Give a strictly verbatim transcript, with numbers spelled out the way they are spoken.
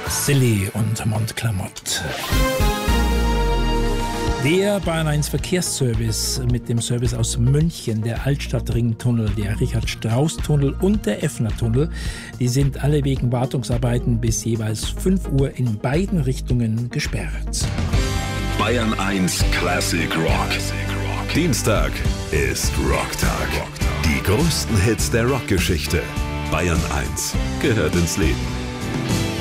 Silly und Montclamotte. Der Bayern eins Verkehrsservice mit dem Service aus München, der Altstadtringtunnel, der Richard-Strauss-Tunnel und der Effner-Tunnel, die sind alle wegen Wartungsarbeiten bis jeweils fünf Uhr in beiden Richtungen gesperrt. Bayern eins Classic Rock. Dienstag ist Rocktag. Die größten Hits der Rockgeschichte. Bayern eins gehört ins Leben.